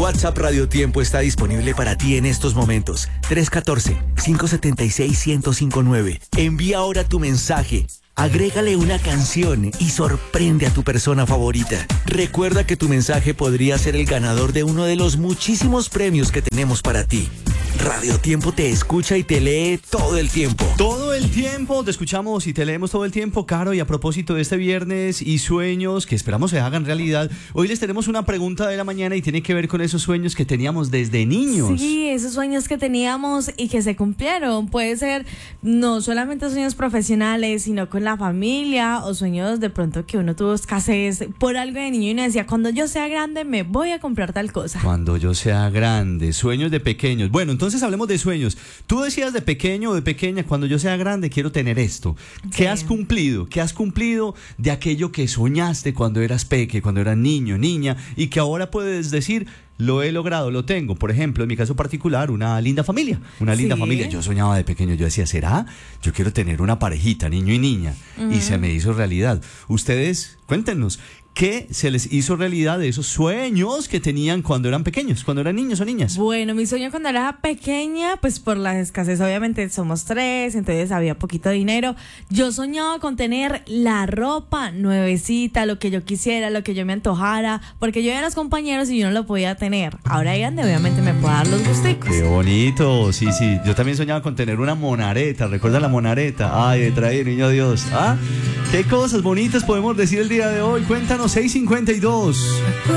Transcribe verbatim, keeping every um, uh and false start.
WhatsApp Radio Tiempo está disponible para ti en estos momentos. tres uno cuatro, cinco siete seis, uno cero cinco nueve. Envía ahora tu mensaje. Agrégale una canción y sorprende a tu persona favorita. Recuerda que tu mensaje podría ser el ganador de uno de los muchísimos premios que tenemos para ti. Radio Tiempo te escucha y te lee todo el tiempo. Todo el tiempo te escuchamos y te leemos todo el tiempo, Caro. Y a propósito de este viernes y sueños que esperamos se hagan realidad, hoy les tenemos una pregunta de la mañana y tiene que ver con esos sueños que teníamos desde niños. Sí, esos sueños que teníamos y que se cumplieron. Puede ser no solamente sueños profesionales, sino con la familia o sueños de pronto que uno tuvo escasez por algo de niño y uno decía, cuando yo sea grande me voy a comprar tal cosa. Cuando yo sea grande, sueños de pequeños. Bueno, entonces hablemos de sueños. Tú decías de pequeño o de pequeña, cuando yo sea grande quiero tener esto. ¿Qué Sí. has cumplido? ¿Qué has cumplido de aquello que soñaste cuando eras peque, cuando eras niño, niña, y que ahora puedes decir, lo he logrado, lo tengo? Por ejemplo, en mi caso particular, una linda familia. Una linda Sí. familia. Yo soñaba de pequeño, yo decía, ¿será? Yo quiero tener una parejita, niño y niña. Uh-huh. Y se me hizo realidad. Ustedes, cuéntenos, ¿qué se les hizo realidad de esos sueños que tenían cuando eran pequeños, cuando eran niños o niñas? Bueno, mi sueño cuando era pequeña, pues por la escasez, obviamente somos tres, entonces había poquito dinero. Yo soñaba con tener la ropa nuevecita, lo que yo quisiera, lo que yo me antojara, porque yo veía a los compañeros y yo no lo podía tener. Ahora ya obviamente me puedo dar los gusticos. ¡Qué bonito! Sí, sí. Yo también soñaba con tener una monareta. ¿Recuerda la monareta? ¡Ay, de traer, niño Dios! ¿Ah? ¿Qué cosas bonitas podemos decir el día de hoy? Cuéntanos, seis cincuenta y dos.